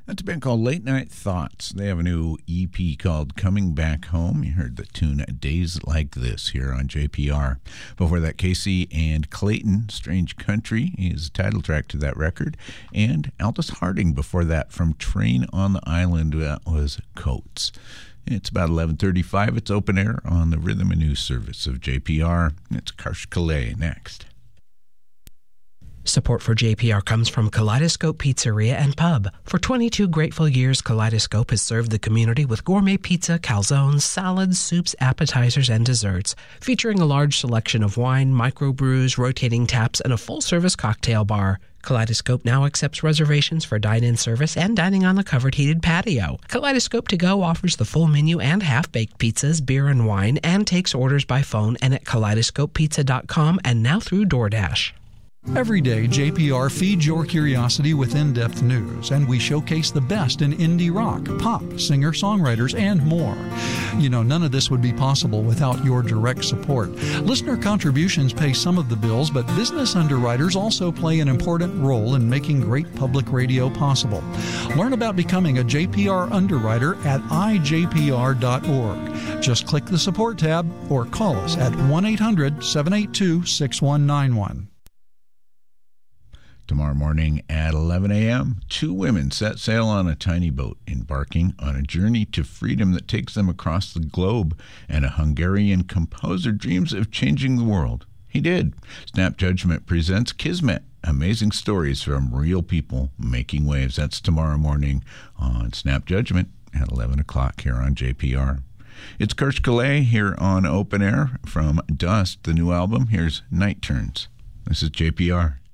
That's a band called Late Night Thoughts. They have a new EP called Coming Back Home. You heard the tune Days Like This here on JPR. Before that, Casey and Clayton, Strange Country is the title track to that record. And Aldous Harding before that from Train on the Island, that was Coats. It's about 11:35. It's open air on the Rhythm and News service of JPR. It's Karsh Calais next. Support for JPR comes from Kaleidoscope Pizzeria and Pub. For 22 grateful years, Kaleidoscope has served the community with gourmet pizza, calzones, salads, soups, appetizers, and desserts, featuring a large selection of wine, microbrews, rotating taps, and a full-service cocktail bar. Kaleidoscope now accepts reservations for dine-in service and dining on the covered heated patio. Kaleidoscope To Go offers the full menu and half-baked pizzas, beer, and wine, and takes orders by phone and at kaleidoscopepizza.com and now through DoorDash. Every day, JPR feeds your curiosity with in-depth news, and we showcase the best in indie rock, pop, singer-songwriters, and more. You know, none of this would be possible without your direct support. Listener contributions pay some of the bills, but business underwriters also play an important role in making great public radio possible. Learn about becoming a JPR underwriter at ijpr.org. Just click the support tab or call us at 1-800-782-6191. Tomorrow morning at 11 a.m., two women set sail on a tiny boat, embarking on a journey to freedom that takes them across the globe, and a Hungarian composer dreams of changing the world. He did. Snap Judgment presents Kismet, amazing stories from real people making waves. That's tomorrow morning on Snap Judgment at 11 o'clock here on JPR. It's Karsh Calais here on Open Air from Dust, the new album. Here's Night Turns. This is JPR.